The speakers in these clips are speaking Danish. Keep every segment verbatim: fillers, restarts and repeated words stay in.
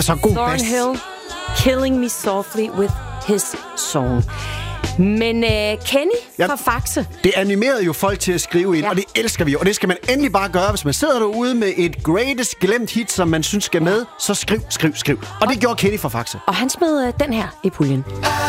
Så god bas. Thornhill, Killing Me Softly with His Song. Men øh, Kenny ja, fra Faxe. Det animerede jo folk til at skrive ind, ja. Og det elsker vi jo. Og det skal man endelig bare gøre, hvis man sidder derude med et greatest glemt hit, som man synes skal med. Så skriv, skriv, skriv. Og, og det gjorde Kenny fra Faxe. Og han smed øh, den her i puljen.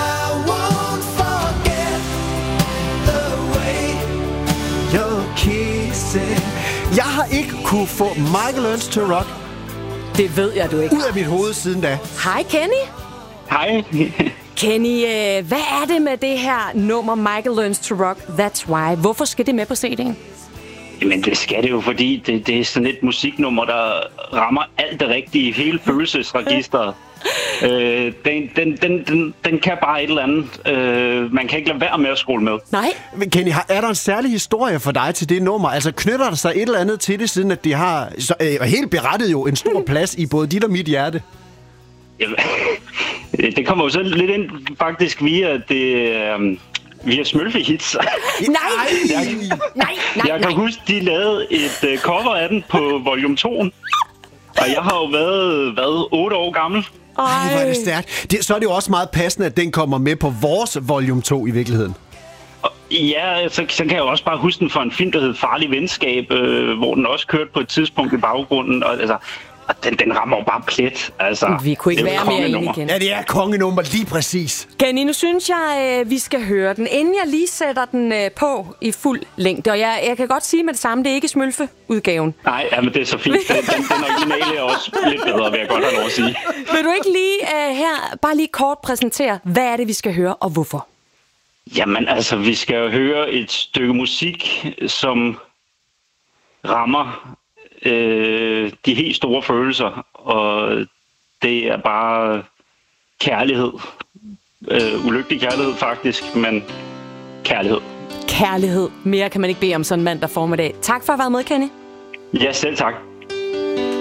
Jeg har ikke kunne få Michael Learns to Rock. Det ved jeg, du ikke. Ud af mit hoved siden da. Hej, Kenny. Hej. Kenny, øh, hvad er det med det her nummer Michael Learns to Rock, That's Why? Hvorfor skal det med på C D'en? Jamen, det skal det jo, fordi det, det er sådan et musiknummer, der rammer alt det rigtige, hele følelsesregisteret. øh, den, den, den, den, den kan bare et eller andet. Øh, man kan ikke lade være med at skrue med. Nej. Men Kenny, er der en særlig historie for dig til det nummer? Altså, knytter der sig et eller andet til det, siden at de har så, øh, helt berettet jo en stor plads i både dit og mit hjerte? Jamen, det kommer jo så lidt ind faktisk via det... Øh, via Smølfe-hits. Nej! Jeg, nej, nej, jeg kan nej. huske, de lavede et uh, cover af den på volume to. Og jeg har jo været, været otte år gammel. Ej, hvor er det stærkt. Det, så er det jo også meget passende, at den kommer med på vores volume to i virkeligheden. Og ja, så, så kan jeg jo også bare huske den for en film, der hed Farlig Venskab, øh, hvor den også kørte på et tidspunkt i baggrunden. Og, altså, og den, den rammer jo bare plet. Altså, vi kunne ikke være mere enige, Kenny. Ja, det er kongenummer lige præcis. Kenny, nu synes jeg, øh, vi skal høre den, inden jeg lige sætter den øh, på i fuld længde. Og jeg, jeg kan godt sige med det samme, det er ikke Smølfe-udgaven. Nej, ja, men det er så fint. Den, den, den originale er også lidt bedre, vil jeg godt have lov at sige. Vil du ikke lige øh, her bare lige kort præsentere, hvad er det, vi skal høre, og hvorfor? Jamen, altså, vi skal jo høre et stykke musik, som rammer øh, de helt store følelser, og det er bare kærlighed. Øh, ulykkelig kærlighed, faktisk, men kærlighed. Kærlighed. Mere kan man ikke bede om sådan en mandag formiddag. Tak for at have været med, Kenny. Ja, selv tak.